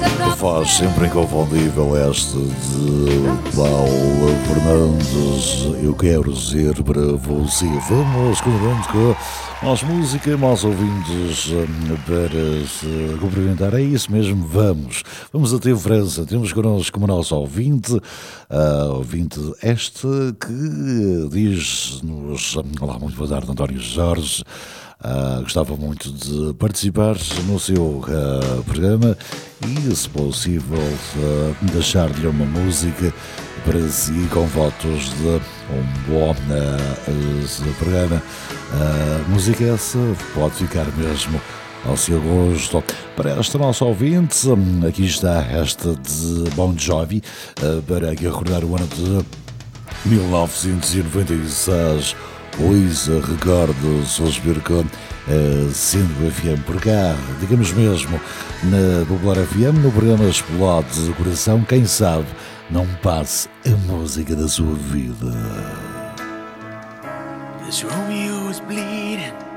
Voz sempre inconfundível esta de Paulo Fernandes. Eu quero dizer para você, vamos continuando com mais música, mais ouvintes para se cumprimentar. É isso mesmo, vamos até França. Temos connosco como nosso ouvinte, ouvinte este que diz-nos: olá, muito boa tarde, António Jorge. Gostava muito de participar no seu programa e, se possível, deixar-lhe uma música para si com votos de um bom programa. Música essa pode ficar mesmo ao seu gosto. Para esta nossa ouvinte, aqui está esta de Bon Jovi, para recordar o ano de 1996. Pois recordo-se com sendo FM por cá, digamos mesmo, na Popular FM, no programa Explode do Coração. Quem sabe não passe a música da sua vida. This Romeo is bleeding.